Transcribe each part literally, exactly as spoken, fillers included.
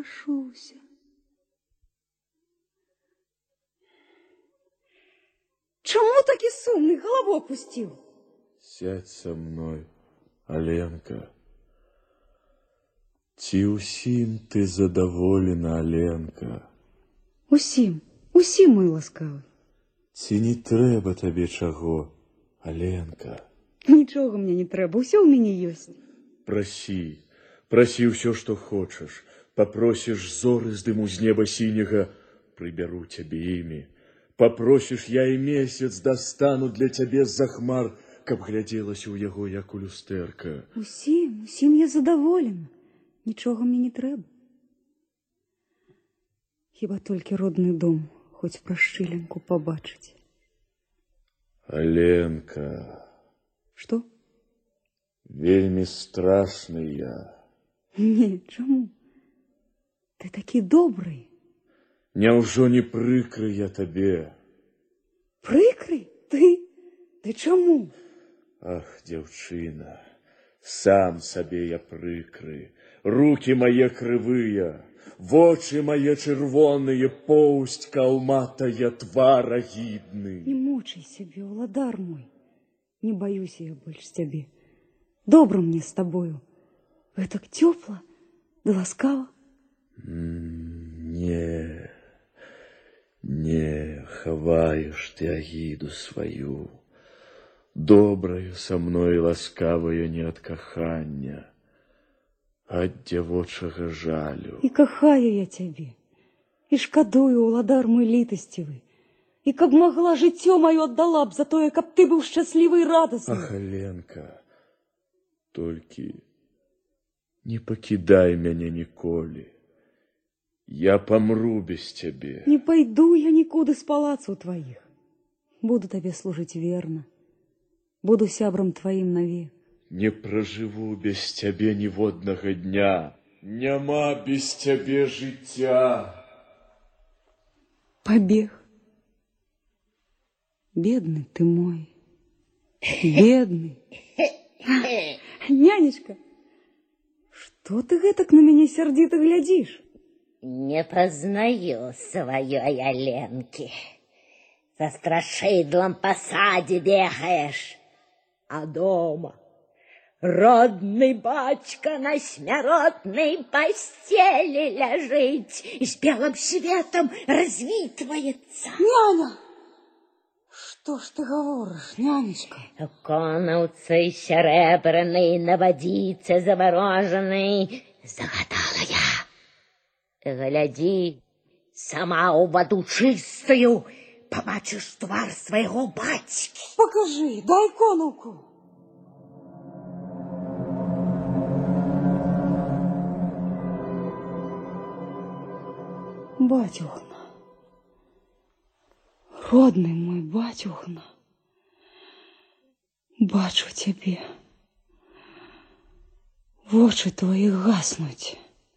Прашуся. Чому такі сумний, голову опустив? Сядь со мной, Аленка. Ці усім ти задоволена, Аленка? Усім, усім, мой ласкавий. Ці не трэба табе чаго, Аленка? Нічого мне не трэба, усё ў мяне ёсць. Прасі, прасі ўсё, што хочаш. Попросіш зоры з дыму з неба сіняга, прыбяру цябе імі. Попросіш, я і месяц достану для цябе з-за хмар, каб глядзелася ў яго, як у люстэрка. Усім, усім я задаволена. Нічога мне не трэба. Хіба толькі родны дом, хоць праз шчылінку пабачыць. Аленка. Што? Вельмі страшны я. Не, чаму? Ты такі добры. Няўжо не прыкры я табе? Прыкры? Ты? Ты чаму? Ах, дзяўчына, сам сабе я прыкры. Рукі мае крывыя, вочы мае чырвоныя, поўсць калматая, твар агідны. Не мучай сябе, уладар мой. Не баюся я больш цябе. Добра мне з табою. Гэтак цёпла да ласкава. Не, не, хаваеш ты агіду сваю. Добраю са мной ласкавая не ад кахання, а ад дзявочага жалю. І кахаю я цябе, і шкадую, уладар мой літасцівы. І каб магла, жыццё маё аддала б за тое, каб ты быў шчаслівы і радасны. Ах, Аленка, толькі не пакідай мяне ніколі. Я памру без цябе. Не пайду я нікуды з палацаў тваіх. Буду табе служыць верна. Буду сябрам тваім навек. Не пражыву без цябе ніводнага дня. Няма без цябе жыцця. Пабег. Бедны ты мой. Бедны. Нянечка, што ты гэтак на мяне сярдзіта глядзіш? Не познаю своей Аленки. За страшидлом по саде бегаешь, а дома родный бачка на смяротной постели лежит и с белым светом развитывается. Няня! Что ж ты говоришь, нянечка? Конуцей серебряный на водице замороженный, загадала я. Гляди, сама у воду чистую побачишь твар своего батьки. Покажи, дай конуку. Батюхна, родный мой батюхна, бачу тебе, вочы твои гаснуть.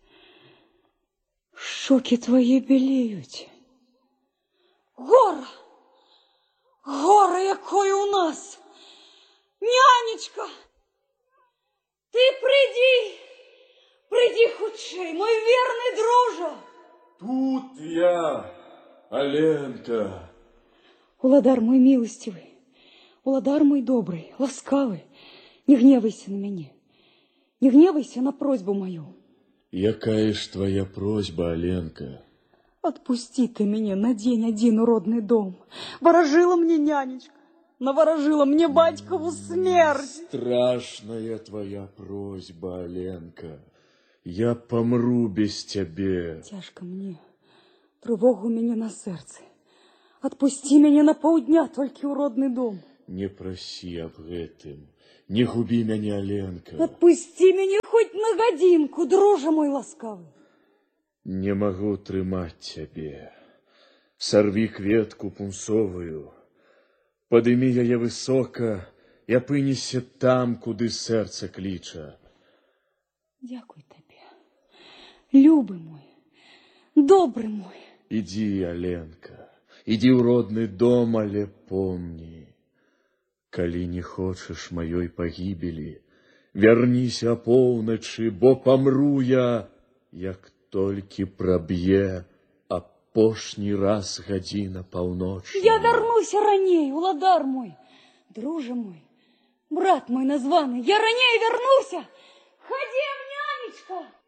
Щоки твои белеют. Гора! Гора, якой у нас! Нянечка! Ты приди! Приди хутчэй, мой верный дружа! Тут я, Аленка. Уладар мой милостивый, уладар мой добрый, ласкавый, не гневайся на мяне, не гневайся на просьбу мою. Якая ж твоя просьба, Аленка? Отпусти ты меня на день один у родный дом. Ворожила мне нянечка, наворожила мне батькову смерть. Страшная твоя просьба, Аленка. Я помру без тебе. Тяжко мне, тревогу меня на сердце. Отпусти меня на полдня только у родный дом. Не проси об гэтым. Не губи мяне, Аленка. Отпусти меня хоть на годинку, дружа мой ласкавый. Не могу трымаць цябе. Сорви кветку пунцовую, падымі яе высока і апынешся там, куды сэрца кліча. Дякуй табе, любы мой, добры мой. Иди, Аленка, иди ў родны дом, але помні. Калі не хочаш маёй пагібелі, вярніся апоўначы, бо памру я, як толькі праб'е апошні раз гадзіна паўночная. Я вернуся раней, уладар мой, друже мой, брат мой названый, я раней вернуся. Ходим, нянечка.